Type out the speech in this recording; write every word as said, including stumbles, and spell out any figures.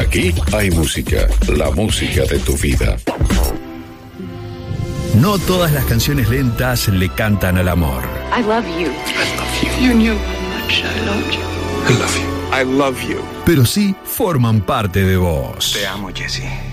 Aquí hay música, la música de tu vida. No todas las canciones lentas le cantan al amor. I love you. I love you. You knew how much I loved you. I love you. I love you. Pero sí forman parte de vos. Te amo, Jessie.